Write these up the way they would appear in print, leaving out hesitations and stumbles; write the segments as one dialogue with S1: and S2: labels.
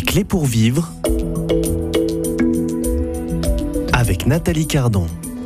S1: clés pour vivre avec Nathalie Cardon.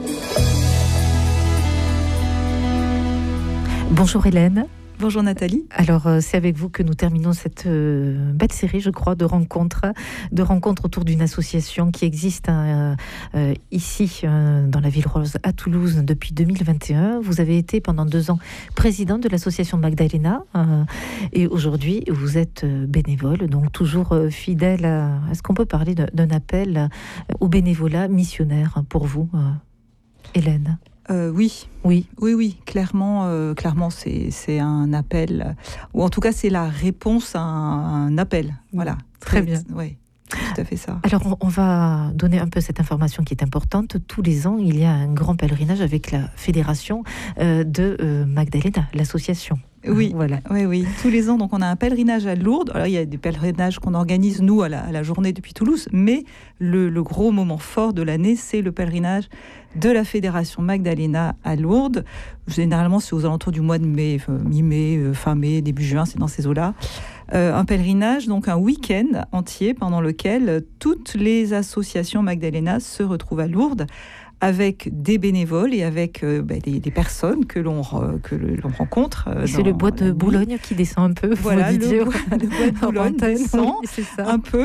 S2: Bonjour Hélène.
S3: Bonjour Nathalie.
S2: Alors c'est avec vous que nous terminons cette belle série, je crois, de rencontres autour d'une association qui existe ici dans la Ville Rose à Toulouse depuis 2021. Vous avez été pendant 2 ans présidente de l'association Magdalena et aujourd'hui vous êtes bénévole, donc toujours fidèle est-ce qu'on peut parler d'un appel au bénévolat missionnaire pour vous, Hélène?
S3: Oui, clairement, c'est un appel, ou en tout cas c'est la réponse à un appel. Voilà,
S2: très bien.
S3: Oui, tout à fait ça.
S2: Alors on va donner un peu cette information qui est importante. Tous les ans, il y a un grand pèlerinage avec la fédération de Magdalena, l'association.
S3: Oui,
S2: voilà.
S3: Oui. Tous les ans, donc on a un pèlerinage à Lourdes. Alors il y a des pèlerinages qu'on organise nous à la journée depuis Toulouse, mais le gros moment fort de l'année, c'est le pèlerinage de la fédération Magdalena à Lourdes. Généralement, c'est aux alentours du mois de mai, mi-mai, fin mai, début juin, c'est dans ces eaux-là. Un pèlerinage, donc un week-end entier pendant lequel toutes les associations Magdalena se retrouvent à Lourdes, avec des bénévoles et avec des personnes que l'on rencontre.
S2: C'est le bois de Boulogne qui descend un peu.
S3: Voilà, le bois de Boulogne descend un peu,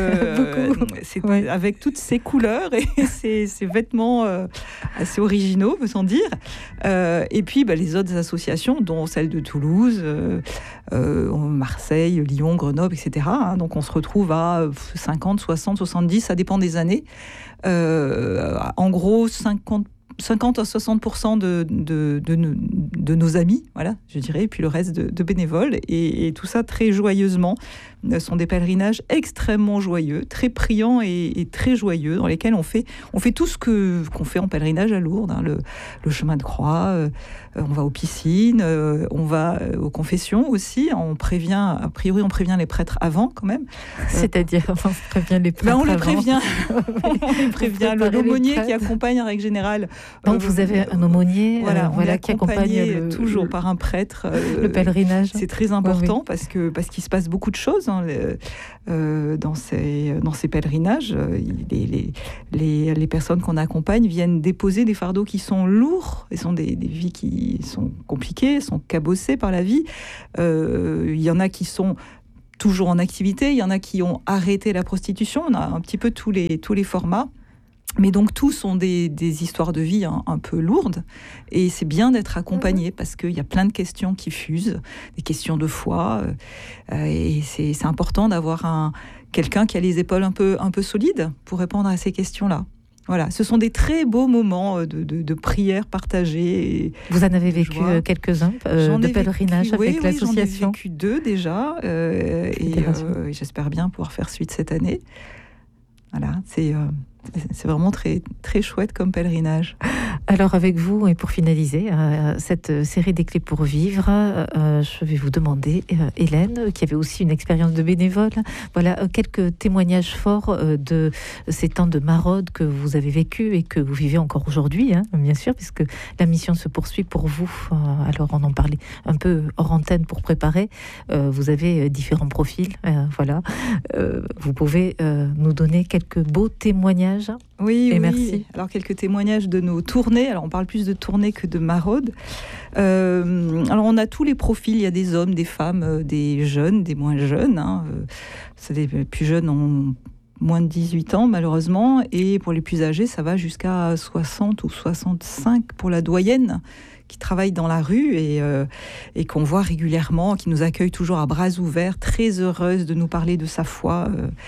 S3: avec toutes ces couleurs et ces vêtements assez originaux, peut-on dire. Et puis les autres associations, dont celle de Toulouse, Marseille, Lyon, Grenoble, etc. Donc on se retrouve à 50, 60, 70, ça dépend des années. En gros, 50 à 60% de nos amis, voilà, je dirais, et puis le reste de bénévoles, et tout ça très joyeusement. Ce sont des pèlerinages extrêmement joyeux, très priants et très joyeux, dans lesquels on fait tout ce qu'on fait en pèlerinage à Lourdes, hein, le chemin de croix, on va aux piscines, on va aux confessions aussi. On prévient les prêtres avant quand même.
S2: C'est-à-dire, on prévient les prêtres
S3: on les
S2: avant.
S3: prévient, l'aumônier qui accompagne en règle générale.
S2: Donc vous avez un aumônier qui accompagne
S3: toujours par un prêtre
S2: le pèlerinage.
S3: C'est très important parce qu'il se passe beaucoup de choses dans ces pèlerinages. Les personnes qu'on accompagne viennent déposer des fardeaux qui sont lourds et sont des vies qui sont compliquées, sont cabossées par la vie. Il y en a qui sont toujours en activité, il y en a qui ont arrêté la prostitution. On a un petit peu tous les formats. Mais donc tous sont des histoires de vie un peu lourdes, et c'est bien d'être accompagné parce qu'il y a plein de questions qui fusent, des questions de foi, et c'est important d'avoir quelqu'un qui a les épaules un peu solides pour répondre à ces questions-là. Voilà, ce sont des très beaux moments de prières partagées.
S2: Vous en avez vécu quelques-uns de pèlerinage avec l'association?
S3: J'en ai vécu 2 déjà, et j'espère bien pouvoir faire suite cette année. Voilà, c'est vraiment très, très chouette comme pèlerinage.
S2: Alors avec vous, et pour finaliser cette série des clés pour vivre, je vais vous demander, Hélène, qui avait aussi une expérience de bénévole, voilà, quelques témoignages forts de ces temps de maraude que vous avez vécu et que vous vivez encore aujourd'hui, hein, bien sûr, puisque la mission se poursuit pour vous. Alors on en parlait un peu hors antenne pour préparer. Vous avez différents profils, voilà. Vous pouvez nous donner quelques beaux témoignages?
S3: Oui,
S2: merci.
S3: Alors quelques témoignages de nos tournées. Alors on parle plus de tournées que de maraudes. Alors on a tous les profils. Il y a des hommes, des femmes, des jeunes, des moins jeunes. Hein. Les plus jeunes ont moins de 18 ans malheureusement, et pour les plus âgés, ça va jusqu'à 60 ou 65 pour la doyenne, qui travaille dans la rue et qu'on voit régulièrement, qui nous accueille toujours à bras ouverts, très heureuse de nous parler de sa foi.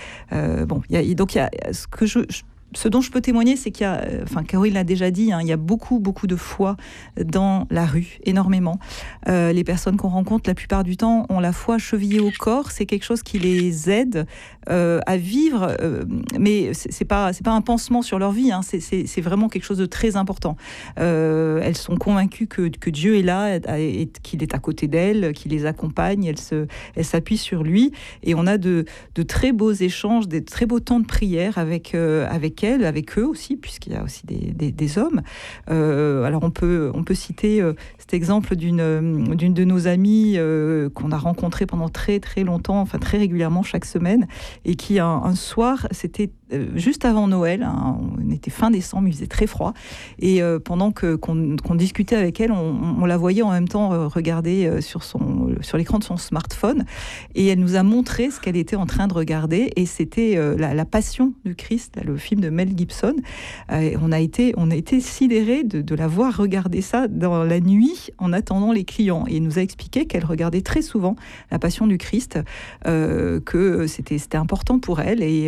S3: Ce dont je peux témoigner, c'est qu'il y a, Caroline l'a déjà dit, hein, il y a beaucoup de foi dans la rue, énormément. Les personnes qu'on rencontre, la plupart du temps, ont la foi chevillée au corps. C'est quelque chose qui les aide à vivre, mais c'est pas un pansement sur leur vie. Hein, c'est vraiment quelque chose de très important. Elles sont convaincues que Dieu est là, et qu'il est à côté d'elles, qu'il les accompagne. Elles s'appuient sur lui, et on a de très beaux échanges, des très beaux temps de prière avec elle, avec eux aussi, puisqu'il y a aussi des hommes. Alors on peut citer cet exemple d'une de nos amies qu'on a rencontrée pendant très très longtemps, enfin très régulièrement chaque semaine, et qui un soir, c'était juste avant Noël, on était fin décembre, il faisait très froid, et pendant qu'on discutait avec elle, on la voyait en même temps regarder sur l'écran de son smartphone, et elle nous a montré ce qu'elle était en train de regarder, et c'était la Passion du Christ, le film de Mel Gibson. On a été sidérés de la voir regarder ça dans la nuit en attendant les clients, et elle nous a expliqué qu'elle regardait très souvent la Passion du Christ, que c'était important pour elle, et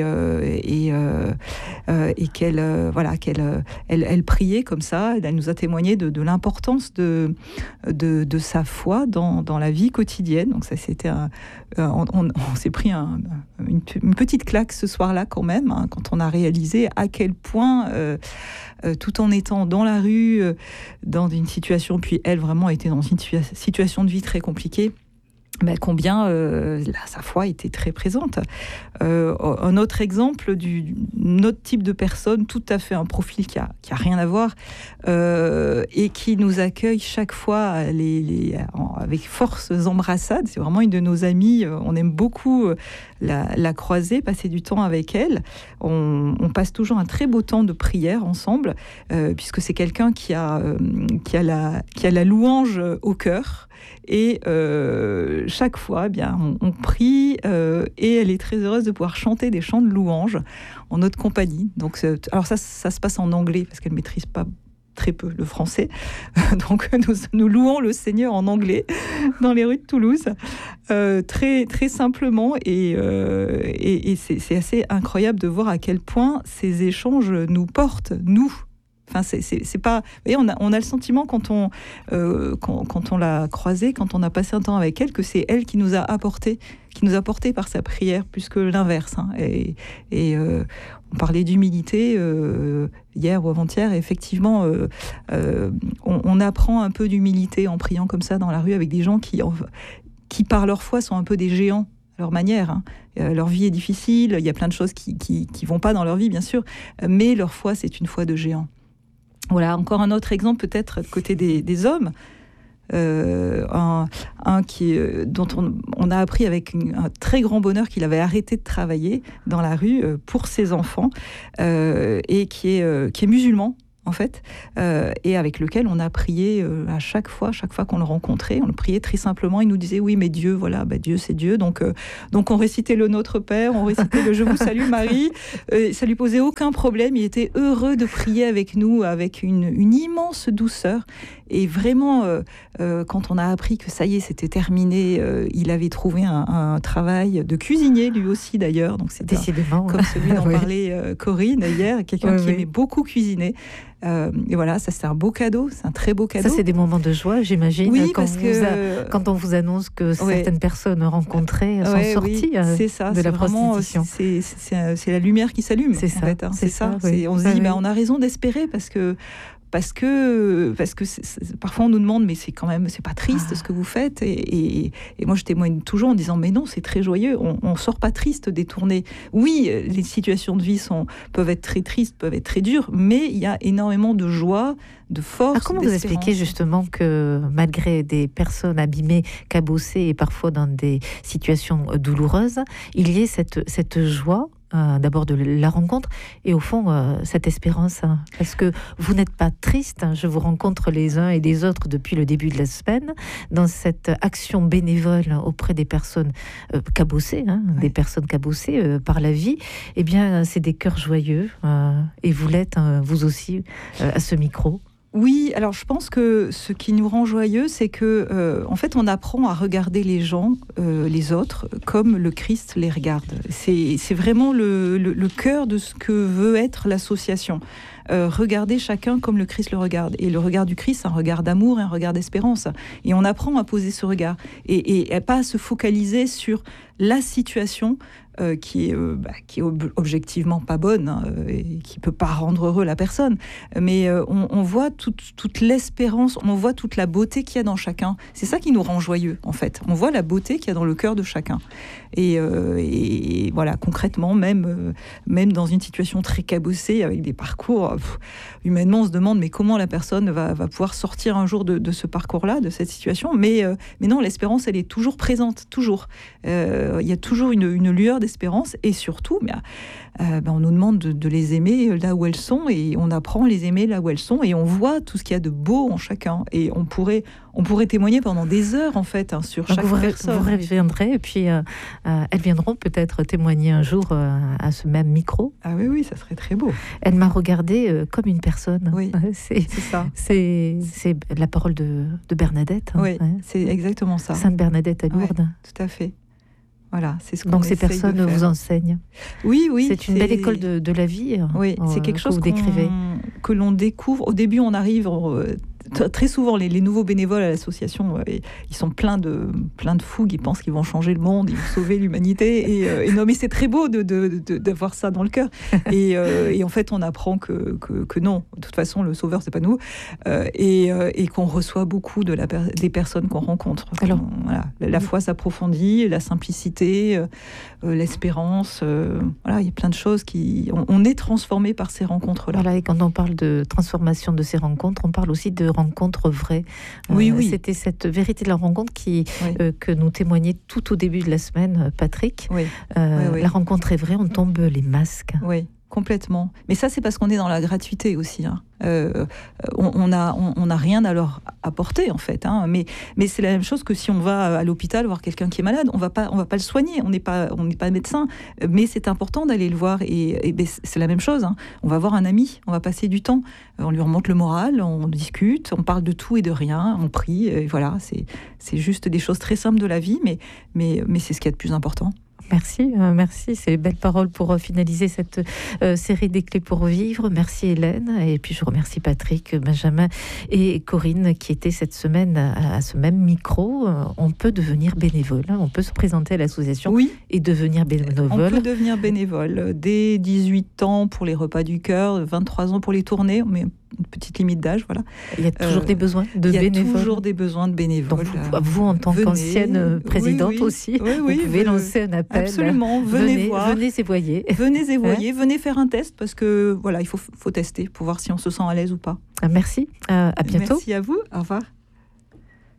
S3: qu'elle priait comme ça. Elle nous a témoigné de l'importance de sa foi dans la vie quotidienne. Donc ça, c'était on s'est pris une petite claque ce soir-là quand même, quand on a réalisé à quel point, tout en étant dans la rue, dans une situation, puis elle vraiment était dans une situation de vie très compliquée, combien sa foi était très présente. Un autre exemple d'un autre type de personne, tout à fait un profil qui a rien à voir, et qui nous accueille chaque fois avec forces embrassades. C'est vraiment une de nos amies. On aime beaucoup la croiser, passer du temps avec elle. On passe toujours un très beau temps de prière ensemble, puisque c'est quelqu'un qui a la louange au cœur. Et chaque fois, on prie, et elle est très heureuse de pouvoir chanter des chants de louange en notre compagnie. Donc, alors ça se passe en anglais parce qu'elle ne maîtrise pas très peu le français. Donc nous louons le Seigneur en anglais dans les rues de Toulouse, très, très simplement. Et c'est assez incroyable de voir à quel point ces échanges nous portent, nous. Enfin, c'est pas. Vous voyez, on a le sentiment quand on l'a croisée, quand on a passé un temps avec elle, que c'est elle qui nous a apporté par sa prière, plus que l'inverse. Et on parlait d'humilité hier ou avant-hier. Et effectivement, on apprend un peu d'humilité en priant comme ça dans la rue avec des gens qui par leur foi sont un peu des géants à leur manière. Leur vie est difficile. Il y a plein de choses qui vont pas dans leur vie, bien sûr, mais leur foi, c'est une foi de géant. Voilà, encore un autre exemple peut-être côté des hommes, dont on a appris avec un très grand bonheur qu'il avait arrêté de travailler dans la rue pour ses enfants, et qui est musulman en fait, et avec lequel on a prié à chaque fois qu'on le rencontrait, on le priait très simplement. Il nous disait oui, mais Dieu, voilà, Dieu c'est Dieu, donc on récitait le Notre Père, on récitait le Je vous salue Marie, ça lui posait aucun problème. Il était heureux de prier avec nous avec une immense douceur. Et vraiment, quand on a appris que ça y est, c'était terminé, il avait trouvé un travail de cuisinier, lui aussi d'ailleurs. Donc c'était comme celui dont parlait Corinne hier, quelqu'un qui aimait beaucoup cuisiner. Et voilà, ça c'est un beau cadeau, c'est un très beau cadeau.
S2: Ça c'est des moments de joie, j'imagine.
S3: Oui,
S2: quand on vous annonce que certaines personnes rencontrées sont sorties de la prostitution.
S3: C'est la lumière qui s'allume. C'est ça. En fait, c'est ça. On se dit, on a raison d'espérer parce que parfois on nous demande mais c'est pas triste ce que vous faites, et moi je témoigne toujours en disant mais non, c'est très joyeux, on sort pas triste des tournées. Oui, les situations de vie peuvent être très tristes, peuvent être très dures, mais il y a énormément de joie, de force.
S2: Comment vous expliquez justement que malgré des personnes abîmées, cabossées et parfois dans des situations douloureuses, il y ait cette joie, d'abord de la rencontre, et au fond cette espérance, parce que vous n'êtes pas triste. Je vous rencontre les uns et les autres depuis le début de la semaine dans cette action bénévole auprès des personnes cabossées, des personnes cabossées par la vie. Eh bien, c'est des cœurs joyeux, et vous l'êtes vous aussi à ce micro.
S3: Oui, alors je pense que ce qui nous rend joyeux, c'est que, en fait, on apprend à regarder les gens, les autres, comme le Christ les regarde. C'est vraiment le cœur de ce que veut être l'association. Regarder chacun comme le Christ le regarde. Et le regard du Christ, c'est un regard d'amour et un regard d'espérance. Et on apprend à poser ce regard. Et pas à se focaliser sur la situation, qui est objectivement pas bonne, hein, et qui peut pas rendre heureux la personne. Mais on voit toute l'espérance, on voit toute la beauté qu'il y a dans chacun. C'est ça qui nous rend joyeux, en fait. On voit la beauté qu'il y a dans le cœur de chacun. Et voilà, concrètement, même dans une situation très cabossée, avec des parcours, humainement, on se demande mais comment la personne va pouvoir sortir un jour de ce parcours-là, de cette situation. Mais non, l'espérance, elle est toujours présente, toujours. Il y a toujours une lueur d'espérance, et surtout, on nous demande de les aimer là où elles sont, et on apprend à les aimer là où elles sont, et on voit tout ce qu'il y a de beau en chacun. Et on pourrait témoigner pendant des heures, en fait, hein, sur chaque personne.
S2: Vous reviendrez, et puis elles viendront peut-être témoigner un jour à ce même micro.
S3: Ah oui, ça serait très beau.
S2: Elle m'a regardée comme une personne.
S3: Oui, c'est ça.
S2: C'est la parole de Bernadette.
S3: Oui, c'est exactement ça.
S2: Sainte Bernadette à Lourdes.
S3: Oui, tout à fait. Voilà, c'est ce qu'on
S2: Donc ces personnes vous enseignent.
S3: Oui.
S2: C'est une belle école de la vie.
S3: Oui, c'est quelque chose que l'on découvre. Au début, on arrive... Très souvent, les nouveaux bénévoles à l'association, ils sont pleins de fougue, ils pensent qu'ils vont changer le monde, ils vont sauver l'humanité. Et non, mais c'est très beau d'avoir ça dans le cœur. Et en fait, on apprend que non, de toute façon, le sauveur, c'est pas nous. Et qu'on reçoit beaucoup des personnes qu'on rencontre.
S2: Alors,
S3: la foi s'approfondit, la simplicité, l'espérance. Voilà, il y a plein de choses on est transformé par ces rencontres-là.
S2: Voilà, et quand on parle de transformation de ces rencontres, on parle aussi de rencontres vraies.
S3: Oui.
S2: C'était cette vérité de la rencontre que nous témoignait tout au début de la semaine, Patrick.
S3: Oui.
S2: La rencontre est vraie, on tombe les masques.
S3: Oui, complètement. Mais ça, c'est parce qu'on est dans la gratuité aussi. Hein. On n'a rien à leur apporter, en fait. Hein. Mais c'est la même chose que si on va à l'hôpital voir quelqu'un qui est malade. On va pas le soigner. On n'est pas médecin. Mais c'est important d'aller le voir. Et c'est la même chose. Hein. On va voir un ami. On va passer du temps. On lui remonte le moral. On discute. On parle de tout et de rien. On prie. Et voilà. C'est juste des choses très simples de la vie. Mais c'est ce qu'il y a de plus important.
S2: Merci, c'est les belles paroles pour finaliser cette série des clés pour vivre. Merci Hélène, et puis je remercie Patrick, Benjamin et Corinne qui étaient cette semaine à ce même micro. On peut devenir bénévole, on peut se présenter à l'association et devenir bénévole.
S3: On peut devenir bénévole dès 18 ans pour les repas du cœur, 23 ans pour les tournées, mais une petite limite d'âge, voilà.
S2: Il y a toujours des besoins de bénévoles.
S3: Il y a toujours des besoins de bénévoles.
S2: Donc vous en tant qu'ancienne présidente aussi, vous pouvez lancer un appel.
S3: Absolument, venez voir.
S2: Venez essayer.
S3: Venez essayer, venez faire un test, parce que voilà, il faut tester pour voir si on se sent à l'aise ou pas.
S2: Merci, à bientôt.
S3: Merci à vous, au revoir.